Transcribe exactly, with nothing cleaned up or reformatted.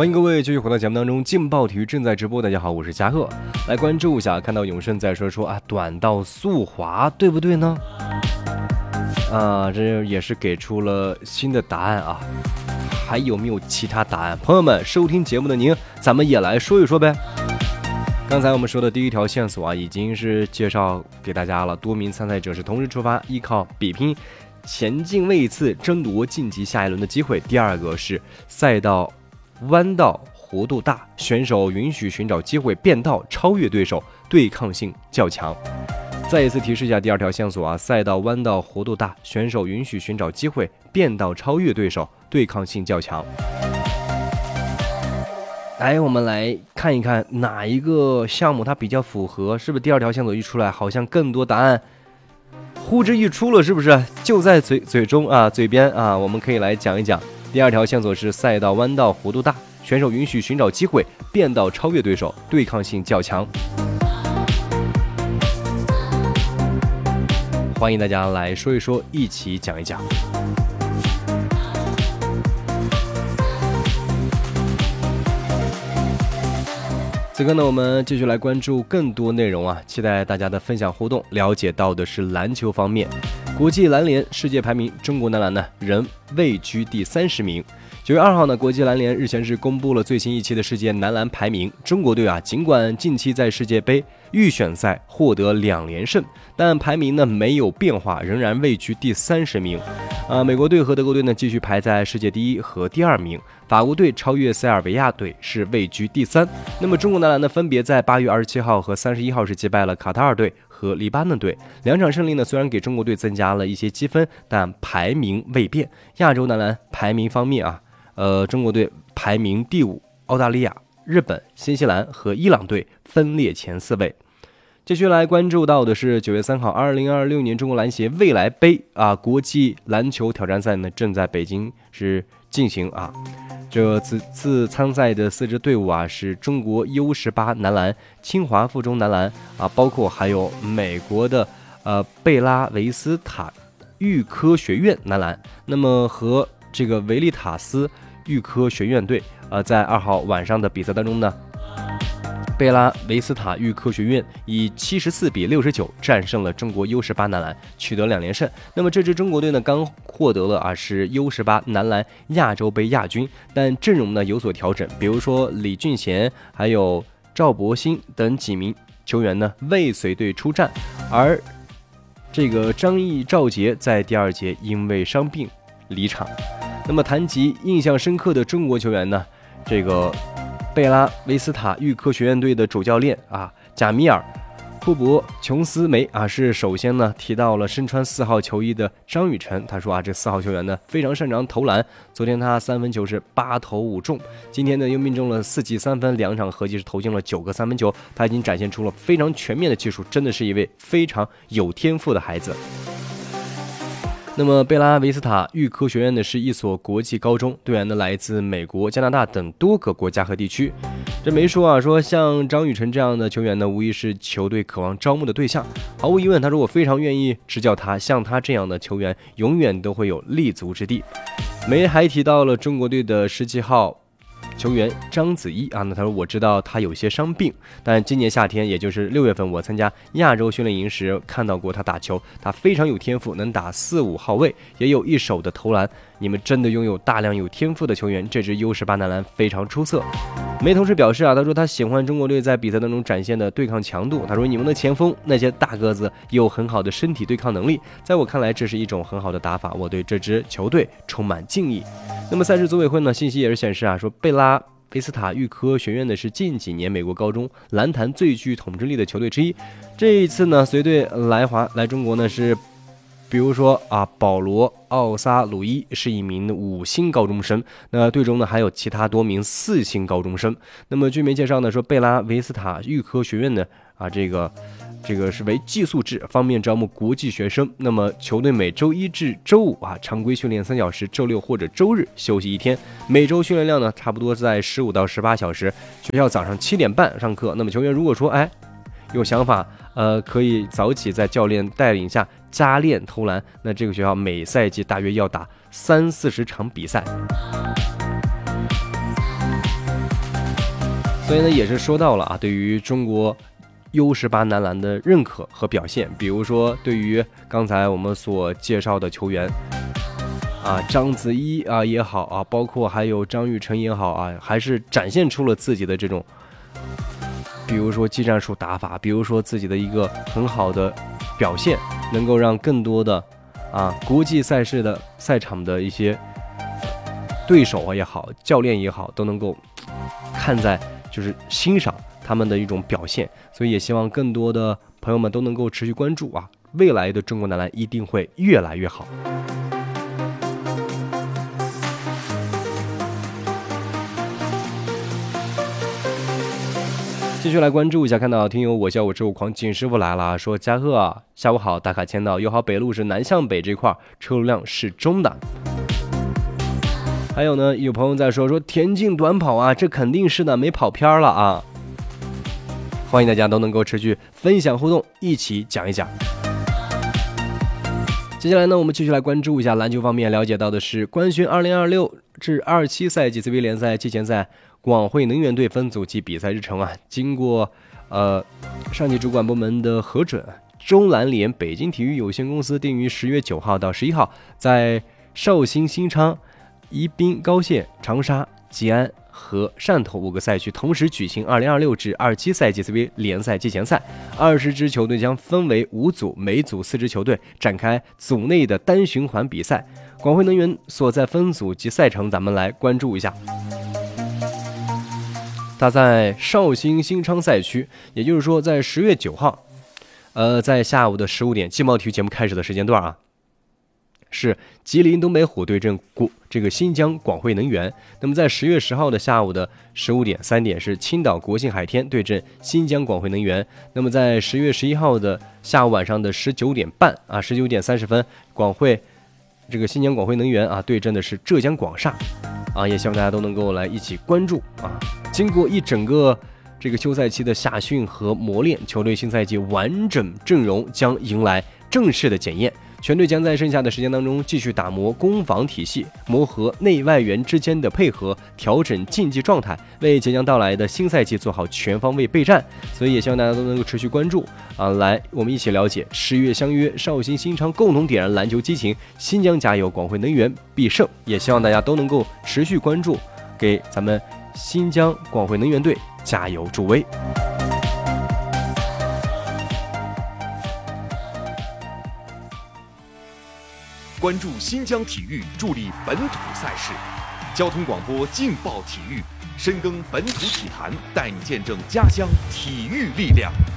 欢迎各位继续回到节目当中，劲爆体育正在直播。大家好，我是嘉贺，来关注一下。看到永胜在说说啊，短道速滑对不对呢？啊，这也是给出了新的答案啊。还有没有其他答案？朋友们，收听节目的您，咱们也来说一说呗。刚才我们说的第一条线索啊，已经是介绍给大家了。多名参赛者是同时出发，依靠比拼前进位次，争夺晋级下一轮的机会。第二个是赛道弯道弧度大，选手允许寻找机会变道超越对手，对抗性较强。再一次提示一下第二条线索啊，赛道弯道弧度大，选手允许寻找机会变道超越对手，对抗性较强。来，我们来看一看哪一个项目它比较符合，是不是第二条线索一出来，好像更多答案呼之欲出了，是不是就在嘴嘴中啊，嘴边啊？我们可以来讲一讲。第二条线索是赛道弯道弧度大，选手允许寻找机会变道超越对手，对抗性较强。欢迎大家来说一说，一起讲一讲。此刻呢，我们继续来关注更多内容啊，期待大家的分享互动。了解到的是篮球方面，国际篮联世界排名，中国男篮呢仍位居第三十名。九月二号呢，国际篮联日前是公布了最新一期的世界男篮排名。中国队啊，尽管近期在世界杯预选赛获得两连胜，但排名呢没有变化，仍然位居第三十名。啊，美国队和德国队呢继续排在世界第一和第二名。法国队超越塞尔维亚队是位居第三。那么中国男篮呢，分别在八月二十七号和三十一号是击败了卡塔尔队和黎巴嫩队。两场胜利呢，虽然给中国队增加了一些积分，但排名未变。亚洲男篮排名方面啊，呃，中国队排名第五，澳大利亚、日本、新西兰和伊朗队分列前四位。继续来关注到的是九月三号，二零二六年中国篮协未来杯啊国际篮球挑战赛呢正在北京是进行啊。这此次参赛的四支队伍啊是中国 U 十八 男篮、清华附中男篮啊，包括还有美国的呃贝拉维斯塔预科学院男篮，那么和这个维利塔斯预科学院队呃在二号晚上的比赛当中呢，贝拉维斯塔预科学院以七十四比六十九战胜了中国 U 十八 男篮，取得两连胜。那么这支中国队呢，刚获得了啊是 U 十八 男篮亚洲杯亚军，但阵容呢有所调整，比如说李俊贤还有赵博鑫等几名球员呢未随队出战，而这个张毅、赵杰在第二节因为伤病离场。那么谈及印象深刻的中国球员呢，这个贝拉维斯塔预科学院队的主教练啊，贾米尔·库伯琼斯梅啊，是首先呢提到了身穿四号球衣的张雨晨。他说啊，这四号球员呢非常擅长投篮，昨天他三分球是八投五中，今天呢又命中了四记三分，两场合计是投进了九个三分球。他已经展现出了非常全面的技术，真的是一位非常有天赋的孩子。那么贝拉维斯塔预科学院呢是一所国际高中，队员呢来自美国、加拿大等多个国家和地区。这没说啊，说像张雨晨这样的球员呢，无疑是球队渴望招募的对象。毫无疑问，他说我非常愿意执教他，像他这样的球员永远都会有立足之地。梅还提到了中国队的十七号球员张子怡啊，那他说我知道他有些伤病，但今年夏天也就是六月份我参加亚洲训练营时看到过他打球，他非常有天赋，能打四五号位，也有一手的投篮。你们真的拥有大量有天赋的球员，这支 U 十八 男篮非常出色。梅同时表示啊，他说他喜欢中国队在比赛当中展现的对抗强度。他说你们的前锋那些大个子有很好的身体对抗能力，在我看来这是一种很好的打法，我对这支球队充满敬意。那么赛事组委会呢信息也是显示啊，说贝拉维斯塔预科学院呢是近几年美国高中篮坛最具统治力的球队之一。这一次呢随队来华来中国呢是比如说啊，保罗奥萨鲁伊是一名五星高中生，那队中呢还有其他多名四星高中生。那么据媒介绍呢说，贝拉维斯塔预科学院呢啊这个这个是为寄宿制，方便招募国际学生。那么球队每周一至周五啊常规训练三小时，周六或者周日休息一天，每周训练量呢差不多在十五到十八小时。学校早上七点半上课。那么球员如果说哎有想法，呃，可以早起在教练带领下加练投篮。那这个学校每赛季大约要打三四十场比赛。 所以呢，也是说到了啊，对于中国 U 十八男篮的认可和表现，比如说对于刚才我们所介绍的球员啊，章子怡啊也好啊，包括还有张玉成也好啊，还是展现出了自己的这种，比如说技战术打法，比如说自己的一个很好的表现，能够让更多的啊国际赛事的赛场的一些对手也好，教练也好，都能够看在就是欣赏他们的一种表现，所以也希望更多的朋友们都能够持续关注啊，未来的中国男篮一定会越来越好。继续来关注一下，看到听友我叫我之后狂景师傅来了，说嘉贺啊，下午好，打卡签到，友好北路是南向北这块车流量是中的。还有呢，有朋友在说说田径短跑啊，这肯定是的，没跑偏了啊。欢迎大家都能够持续分享互动，一起讲一讲。接下来呢，我们继续来关注一下篮球方面，了解到的是官宣二零二六至二七赛季 C B A 联赛季前赛广汇能源队分组及比赛日程啊，经过呃上级主管部门的核准，中篮联北京体育有限公司定于十月九号到十一号在绍兴、新昌、宜宾、高县、长沙、吉安和汕头五个赛区同时举行二零二六至二七赛季 C B A 联赛季前赛，二十支球队将分为五组，每组四支球队展开组内的单循环比赛。广汇能源所在分组及赛程，咱们来关注一下。它在绍兴新昌赛区，也就是说在十月九号，呃，在下午的十五点，季贸体育节目开始的时间段啊。是吉林东北虎对阵国这个新疆广汇能源。那么在十月十号的下午的十五点三点是青岛国信海天对阵新疆广汇能源。那么在十月十一号的下午晚上的十九点半啊，十九点三十分，广汇这个新疆广汇能源啊对阵的是浙江广厦啊，也希望大家都能够来一起关注啊。经过一整个这个休赛期的夏训和磨练，球队新赛季完整阵容将迎来正式的检验。全队将在剩下的时间当中继续打磨攻防体系，磨合内外援之间的配合，调整竞技状态，为即将到来的新赛季做好全方位备战。所以也希望大家都能够持续关注啊！来，我们一起了解十月相约绍兴新昌，共同点燃篮球激情。新疆加油，广汇能源必胜！也希望大家都能够持续关注，给咱们新疆广汇能源队加油助威。 关注新疆体育，助力本土赛事。交通广播劲爆体育，深耕本土体坛，带你见证家乡体育力量。